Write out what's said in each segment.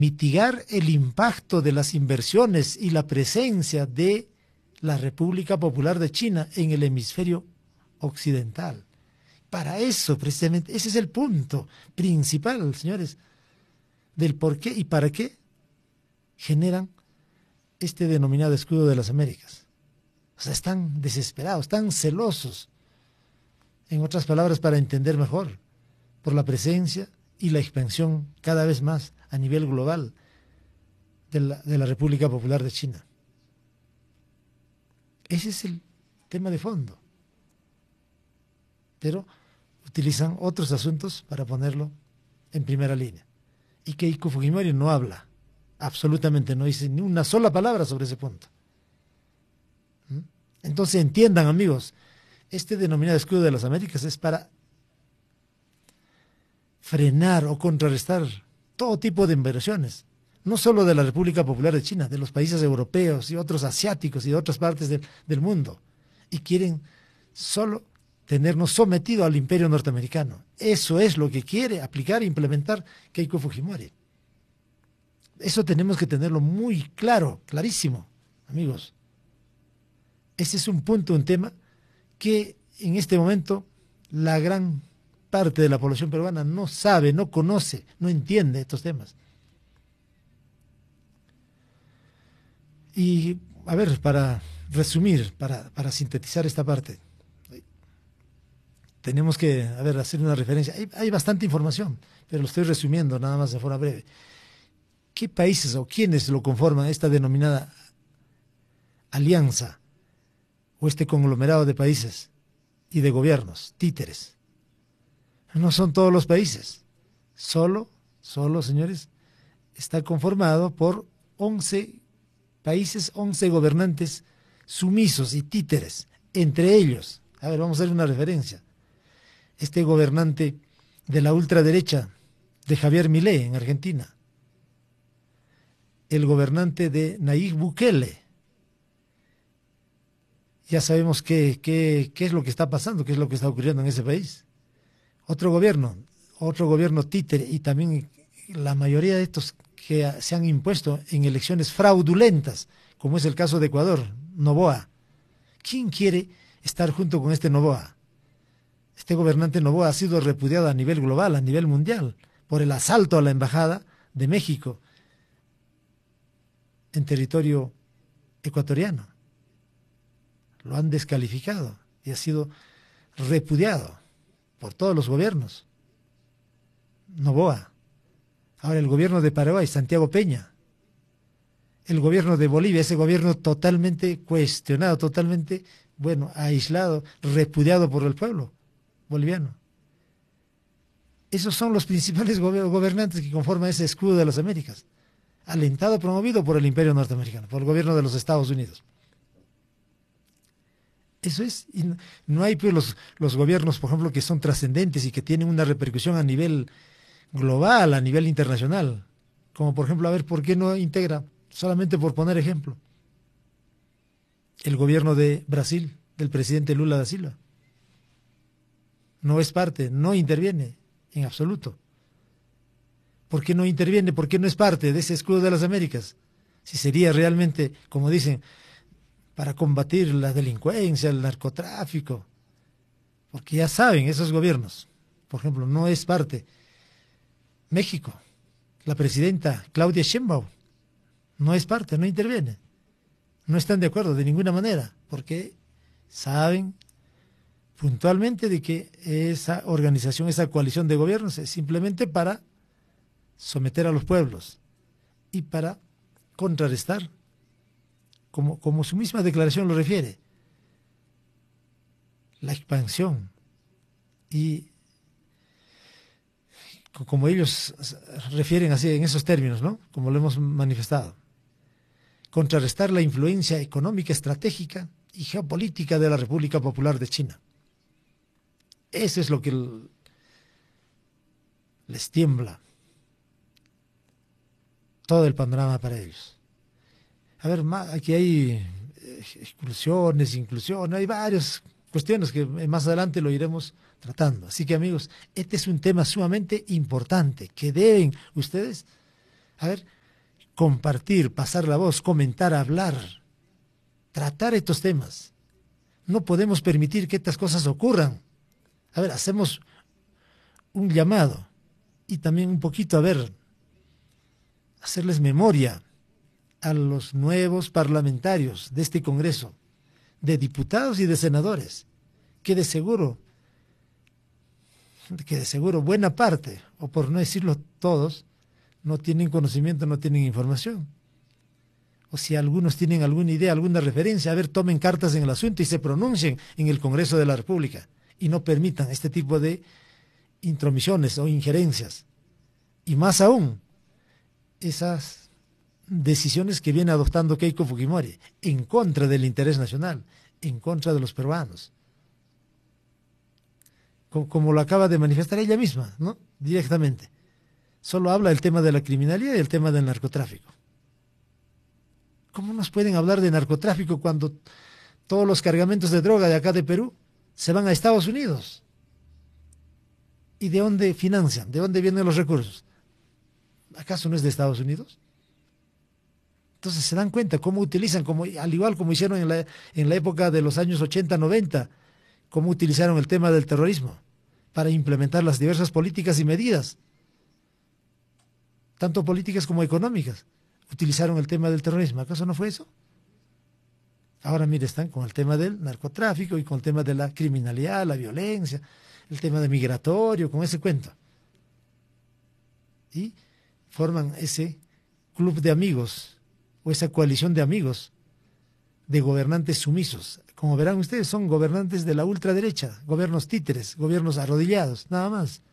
mitigar el impacto de las inversiones y la presencia de la República Popular de China en el hemisferio occidental. Para eso, precisamente, ese es el punto principal, señores, del por qué y para qué generan este denominado escudo de las Américas. O sea, están desesperados, están celosos, en otras palabras, para entender mejor, por la presencia y la expansión cada vez más a nivel global de la República Popular de China. Ese es el tema de fondo. Pero utilizan otros asuntos para ponerlo en primera línea. Y Keiko Fujimori no habla, absolutamente no dice ni una sola palabra sobre ese punto. Entonces entiendan, amigos, este denominado escudo de las Américas es para frenar o contrarrestar todo tipo de inversiones, no solo de la República Popular de China, de los países europeos y otros asiáticos y de otras partes del mundo, y quieren solo tenernos sometido al imperio norteamericano. Eso es lo que quiere aplicar e implementar Keiko Fujimori. Eso tenemos que tenerlo muy claro, clarísimo, amigos. Ese es un punto, un tema que en este momento la gran parte de la población peruana no sabe, no conoce, no entiende estos temas. Y, a ver, para resumir, para sintetizar esta parte, tenemos que, a ver, hacer una referencia. Hay bastante información, pero lo estoy resumiendo nada más de forma breve. ¿Qué países o quiénes lo conforman esta denominada alianza o este conglomerado de países y de gobiernos, títeres? No son todos los países. Solo, señores, está conformado por 11 países, 11 gobernantes sumisos y títeres. Entre ellos, a ver, vamos a hacer una referencia. Este gobernante de la ultraderecha de Javier Milei en Argentina. El gobernante de Nayib Bukele. Ya sabemos qué es lo que está pasando, qué es lo que está ocurriendo en ese país. Otro gobierno títere, y también la mayoría de estos que se han impuesto en elecciones fraudulentas, como es el caso de Ecuador, Noboa. ¿Quién quiere estar junto con este Noboa? Este gobernante Noboa ha sido repudiado a nivel global, a nivel mundial, por el asalto a la embajada de México en territorio ecuatoriano. Lo han descalificado y ha sido repudiado por todos los gobiernos. Noboa. Ahora el gobierno de Paraguay, Santiago Peña. El gobierno de Bolivia, ese gobierno totalmente cuestionado, totalmente, aislado, repudiado por el pueblo boliviano. Esos son los principales gobernantes que conforman ese escudo de las Américas, alentado, promovido por el imperio norteamericano, por el gobierno de los Estados Unidos. Eso es, y no hay pues los gobiernos, por ejemplo, que son trascendentes y que tienen una repercusión a nivel global, a nivel internacional, como por ejemplo, a ver, ¿por qué no integra, solamente por poner ejemplo, el gobierno de Brasil, del presidente Lula da Silva? No es parte, no interviene en absoluto. ¿Por qué no interviene? ¿Por qué no es parte de ese escudo de las Américas? Si sería realmente, como dicen, para combatir la delincuencia, el narcotráfico. Porque ya saben, esos gobiernos, por ejemplo, no es parte. México, la presidenta Claudia Sheinbaum, no es parte, no interviene. No están de acuerdo de ninguna manera, porque saben puntualmente de que esa organización, esa coalición de gobiernos es simplemente para someter a los pueblos y para contrarrestar, como su misma declaración lo refiere, la expansión y como ellos refieren así en esos términos, ¿no? Como lo hemos manifestado, contrarrestar la influencia económica, estratégica y geopolítica de la República Popular de China. Eso es lo que les tiembla todo el panorama para ellos. A ver, aquí hay exclusiones, inclusiones, hay varias cuestiones que más adelante lo iremos tratando. Así que, amigos, este es un tema sumamente importante que deben ustedes A ver, compartir, pasar la voz, comentar, hablar, tratar estos temas. No podemos permitir que estas cosas ocurran. A ver, hacemos un llamado y también un poquito, a ver, hacerles memoria a los nuevos parlamentarios de este Congreso, de diputados y de senadores, que de seguro buena parte, o por no decirlo todos, no tienen conocimiento, no tienen información. O si algunos tienen alguna idea, alguna referencia, a ver, tomen cartas en el asunto y se pronuncien en el Congreso de la República y no permitan este tipo de intromisiones o injerencias. Y más aún, esas decisiones que viene adoptando Keiko Fujimori en contra del interés nacional, en contra de los peruanos. Como lo acaba de manifestar ella misma, ¿no? Directamente. Solo habla del tema de la criminalidad y el tema del narcotráfico. ¿Cómo nos pueden hablar de narcotráfico cuando todos los cargamentos de droga de acá de Perú se van a Estados Unidos? ¿Y de dónde financian? ¿De dónde vienen los recursos? ¿Acaso no es de Estados Unidos? Entonces se dan cuenta cómo utilizan, al igual como hicieron en la época de los años 80, 90, cómo utilizaron el tema del terrorismo para implementar las diversas políticas y medidas, tanto políticas como económicas. Utilizaron el tema del terrorismo. ¿Acaso no fue eso? Ahora, mire, están con el tema del narcotráfico y con el tema de la criminalidad, la violencia, el tema de migratorio, con ese cuento. Y forman ese club de amigos o esa coalición de amigos de gobernantes sumisos. Como verán ustedes, son gobernantes de la ultraderecha, gobiernos títeres, gobiernos arrodillados, nada más.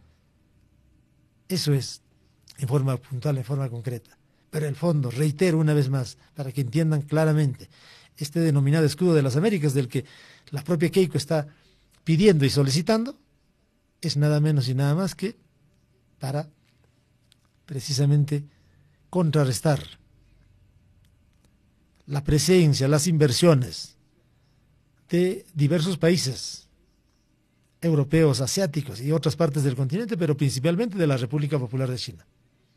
Eso es, en forma puntual, en forma concreta. Pero el fondo, reitero una vez más, para que entiendan claramente, este denominado escudo de las Américas, del que la propia Keiko está pidiendo y solicitando, es nada menos y nada más que para precisamente contrarrestar la presencia, las inversiones de diversos países europeos, asiáticos y otras partes del continente, pero principalmente de la República Popular de China.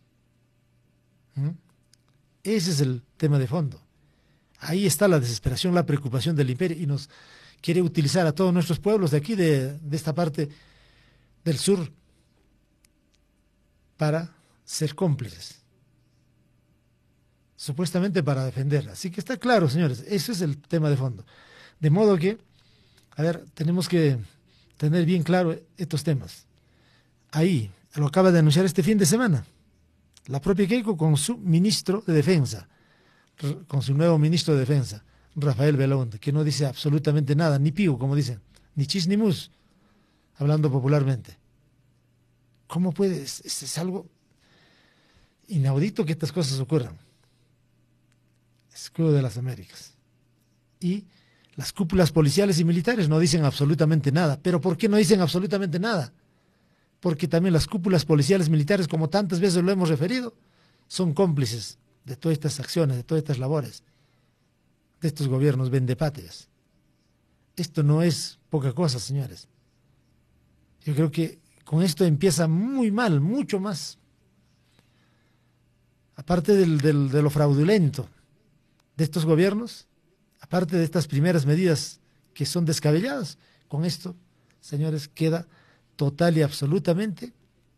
Ese es el tema de fondo. Ahí está la desesperación, la preocupación del imperio y nos quiere utilizar a todos nuestros pueblos de aquí, de esta parte del sur, para ser cómplices, supuestamente para defender. Así que está claro, señores, ese es el tema de fondo. De modo que, a ver, tenemos que tener bien claro estos temas. Ahí, lo acaba de anunciar este fin de semana, la propia Keiko con su ministro de Defensa, con su nuevo ministro de Defensa, Rafael Belaúnde, que no dice absolutamente nada, ni pío, como dicen, ni chis ni mus, hablando popularmente. ¿Cómo puede? Es algo inaudito que estas cosas ocurran. Escudo de las Américas. Y las cúpulas policiales y militares no dicen absolutamente nada. ¿Pero por qué no dicen absolutamente nada? Porque también las cúpulas policiales militares, como tantas veces lo hemos referido, son cómplices de todas estas acciones, de todas estas labores, de estos gobiernos vendepatrias. Esto no es poca cosa, señores. Yo creo que con esto empieza muy mal, mucho más. Aparte de lo fraudulento de estos gobiernos, aparte de estas primeras medidas que son descabelladas, con esto, señores, queda total y absolutamente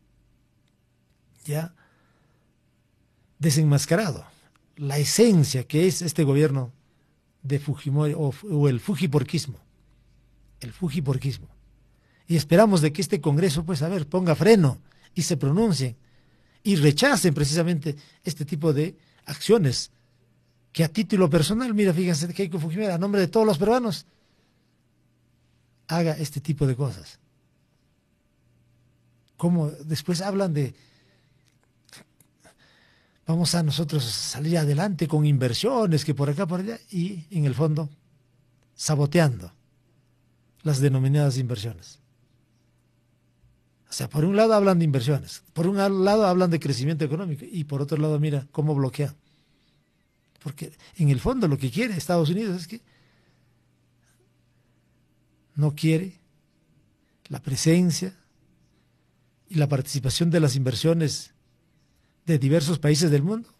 ya desenmascarado la esencia que es este gobierno de Fujimori o el fujiporquismo. El fujiporquismo. Y esperamos de que este Congreso, pues a ver, ponga freno y se pronuncie y rechacen precisamente este tipo de acciones que a título personal, mira, fíjense, Keiko Fujimori, a nombre de todos los peruanos, haga este tipo de cosas. Como después hablan de vamos a nosotros salir adelante con inversiones que por acá, por allá, y en el fondo saboteando las denominadas inversiones. O sea, por un lado hablan de inversiones, por un lado hablan de crecimiento económico y por otro lado, mira cómo bloquean. Porque en el fondo lo que quiere Estados Unidos es que no quiere la presencia y la participación de las inversiones de diversos países del mundo.